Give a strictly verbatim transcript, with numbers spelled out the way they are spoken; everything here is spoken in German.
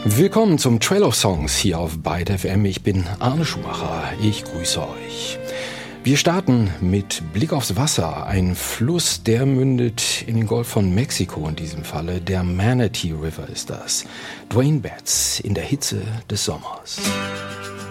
Willkommen zum Trail of Songs hier auf Byte F M. Ich bin Arne Schumacher. Ich grüße euch. Wir starten mit Blick aufs Wasser. Ein Fluss, der mündet in den Golf von Mexiko in diesem Falle. Der Manatee River ist das. Dwayne Betts in der Hitze des Sommers.